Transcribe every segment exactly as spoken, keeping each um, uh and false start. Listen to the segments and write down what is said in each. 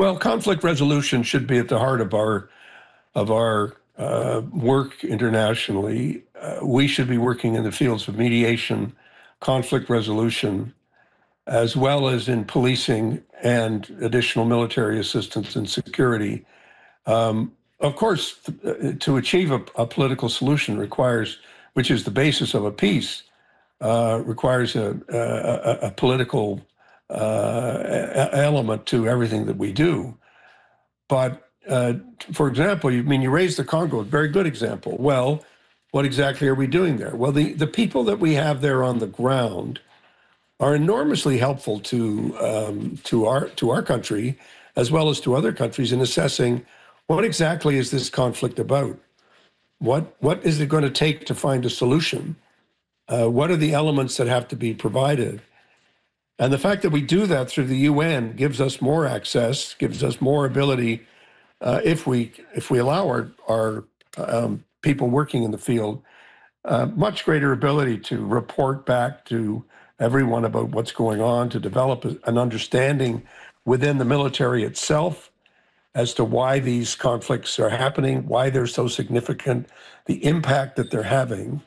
Well, conflict resolution should be at the heart of our of our uh, work internationally. Uh, we should be working in the fields of mediation, conflict resolution, as well as in policing and additional military assistance and security. Um, of course, th- to achieve a, a political solution requires, which is the basis of a peace, uh, requires a, a, a political uh, element to everything that we do. But uh, for example, you I mean you raised the Congo, a very good example. Well, what exactly are we doing there? Well, the, the people that we have there on the ground are enormously helpful to um, to our to our country, as well as to other countries, in assessing what exactly is this conflict about. What what is it going to take to find a solution? Uh, what are the elements that have to be provided? And the fact that we do that through the U N gives us more access, gives us more ability, uh, if we if we allow our our um, people working in the field uh, much greater ability to report back to everyone about what's going on, to develop an understanding within the military itself as to why these conflicts are happening, why they're so significant, the impact that they're having.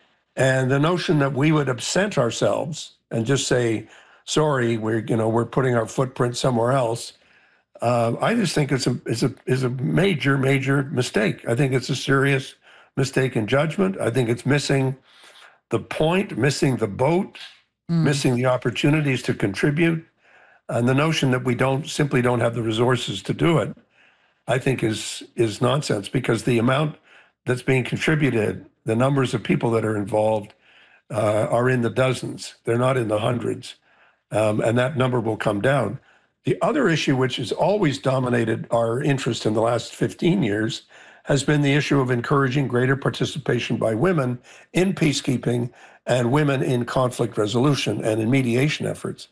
And the notion that we would absent ourselves and just say, sorry, we're, you know, we're putting our footprint somewhere else, uh, I just think it's a, it's a, is a major, major mistake. I think it's a serious mistake in judgment. I think it's missing the point, missing the boat, mm. missing the opportunities to contribute. And the notion that we don't simply don't have the resources to do it, I think is is nonsense, because the amount that's being contributed, the numbers of people that are involved uh, are in the dozens. They're not in the hundreds. Um, and that number will come down. The other issue, which has always dominated our interest in the last fifteen years, has been the issue of encouraging greater participation by women in peacekeeping and women in conflict resolution and in mediation efforts.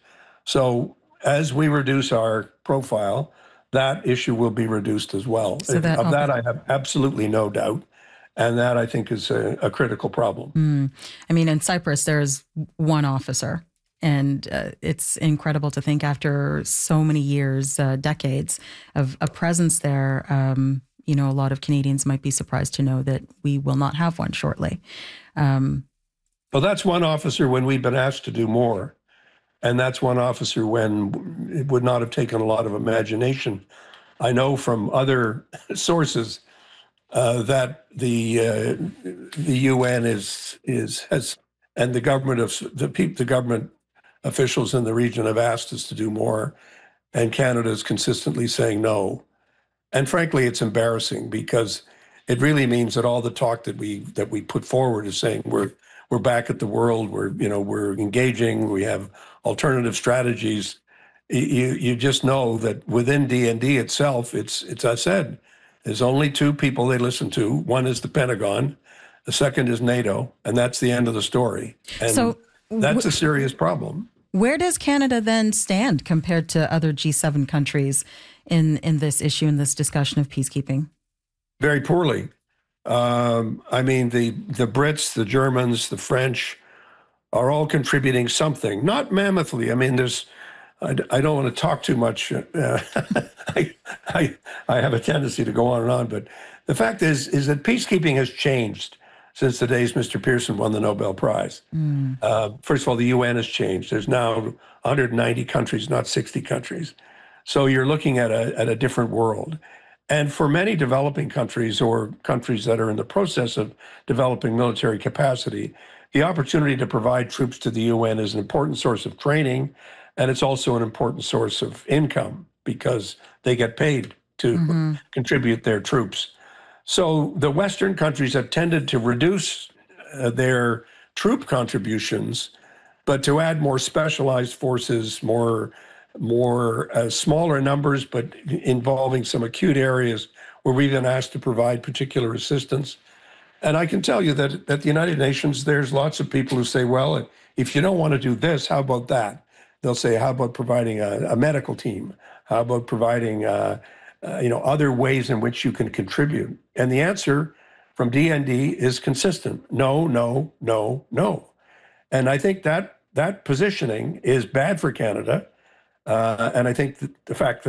So as we reduce our profile, that issue will be reduced as well. So that, of okay. that, I have absolutely no doubt. And that, I think, is a, a critical problem. Mm. I mean, in Cyprus, there's one officer. And uh, it's incredible to think after so many years, uh, decades of a presence there, um, you know, a lot of Canadians might be surprised to know that we will not have one shortly. Um, well, that's one officer when we've been asked to do more. And that's one officer when it would not have taken a lot of imagination. I know from other sources uh, that the uh, the U N is is has and the government of the people the government officials in the region have asked us to do more, and Canada is consistently saying no. And frankly, it's embarrassing, because it really means that all the talk that we that we put forward is saying we're we're back at the world, we're you know we're engaging, we have alternative strategies. You you just know that within D N D itself, it's it's I said, there's only two people they listen to. One is the Pentagon, the second is NATO, and that's the end of the story. And so that's a serious problem. Where does Canada then stand compared to other G seven countries in, in this issue, in this discussion of peacekeeping? Very poorly. Um, I mean, the, the Brits, the Germans, the French are all contributing something, not mammothly. I mean, there's, I, I don't want to talk too much. Uh, I, I, I have a tendency to go on and on, but the fact is, is that peacekeeping has changed since the days Mister Pearson won the Nobel Prize. Mm. Uh, first of all, the U N has changed. There's now one hundred ninety countries, not sixty countries. So you're looking at a, at a different world. And for many developing countries, or countries that are in the process of developing military capacity, the opportunity to provide troops to the U N is an important source of training, and it's also an important source of income, because they get paid to mm-hmm. contribute their troops. So the Western countries have tended to reduce uh, their troop contributions, but to add more specialized forces, more, more uh, smaller numbers, but involving some acute areas where we've been asked to provide particular assistance. And I can tell you that at the United Nations, there's lots of people who say, well, if you don't want to do this, how about that? They'll say, how about providing a, a medical team? How about providing uh, Uh, you know, other ways in which you can contribute? And the answer from D N D is consistent. No, no, no, no. And I think that that positioning is bad for Canada. Uh, and I think that the fact that